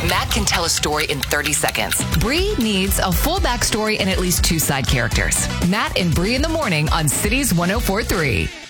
Matt can tell a story in 30 seconds. Bree needs a full backstory and at least 2 side characters. Matt and Bree in the morning on Cities 104.3.